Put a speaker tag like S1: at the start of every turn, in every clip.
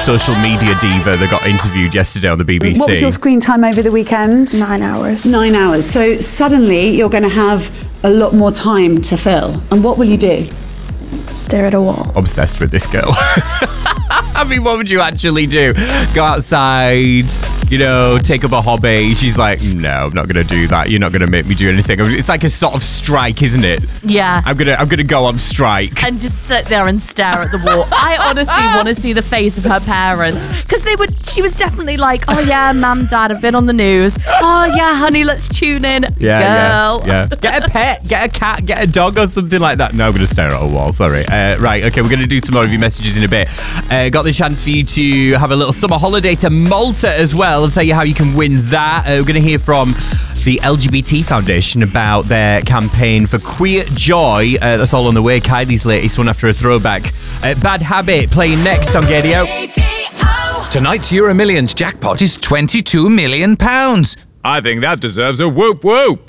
S1: social media diva that got interviewed yesterday on the BBC.
S2: What was your screen time over the weekend?
S3: 9 hours.
S2: 9 hours. So suddenly you're going to have a lot more time to fill. And what will you do?
S3: Stare at a wall.
S1: Obsessed with this girl. I mean, what would you actually do? Go outside, take up a hobby. She's like, no, I'm not going to do that. You're not going to make me do anything. It's like a sort of strike, isn't it?
S4: Yeah.
S1: I'm gonna go on strike.
S4: And just sit there and stare at the wall. I honestly want to see the face of her parents. Because she was definitely like, oh yeah, Mum, Dad, I've been on the news. Oh yeah, honey, let's tune in. Girl.
S1: Yeah. Get a pet, get a cat, get a dog or something like that. No, I'm going to stare at a wall, sorry. Right, okay, we're going to do some more of your messages in a bit. Got the chance for you to have a little summer holiday to Malta as well. I'll tell you how you can win that. We're going to hear from the LGBT Foundation about their campaign for queer joy. That's all on the way. Kylie's latest one after a throwback. Bad Habit playing next on Gadio.
S5: Tonight's Euro Millions jackpot is £22 million. I think that deserves a whoop whoop.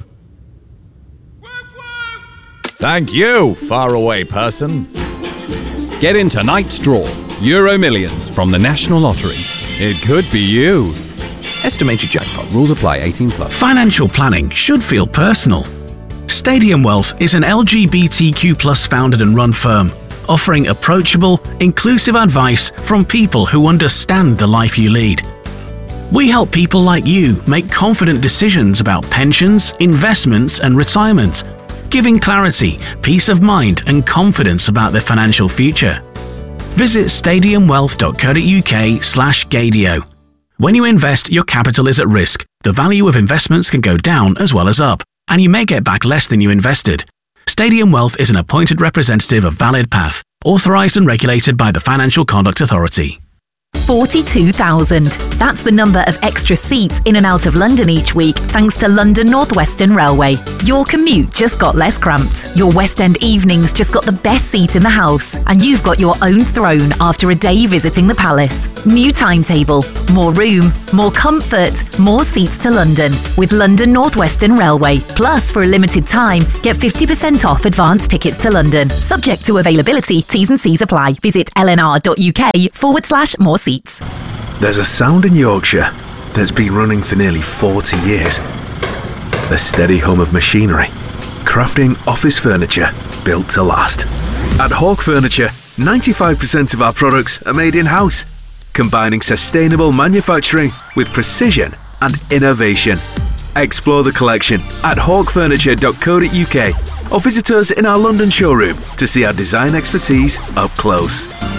S5: Thank you, faraway person. Get in tonight's draw. Euro Millions from the National Lottery. It could be you. Estimated jackpot. Rules apply. 18+.
S6: Financial planning should feel personal. Stadium Wealth is an LGBTQ+ founded and run firm, offering approachable, inclusive advice from people who understand the life you lead. We help people like you make confident decisions about pensions, investments, and retirement, giving clarity, peace of mind, and confidence about their financial future. Visit stadiumwealth.co.uk/Gadio. When you invest, your capital is at risk. The value of investments can go down as well as up, and you may get back less than you invested. Stadium Wealth is an appointed representative of Valid Path, authorised and regulated by the Financial Conduct Authority.
S7: 42,000. That's the number of extra seats in and out of London each week, thanks to London North Western Railway. Your commute just got less cramped. Your West End evenings just got the best seat in the house. And you've got your own throne after a day visiting the palace. New timetable, more room, more comfort, more seats to London with London North Western Railway. Plus, for a limited time, get 50% off advance tickets to London. Subject to availability, T's and C's apply. Visit lnr.uk/more seats.
S8: There's a sound in Yorkshire that's been running for nearly 40 years. The steady hum of machinery, crafting office furniture built to last. At Hawk Furniture, 95% of our products are made in-house, combining sustainable manufacturing with precision and innovation. Explore the collection at hawkfurniture.co.uk or visit us in our London showroom to see our design expertise up close.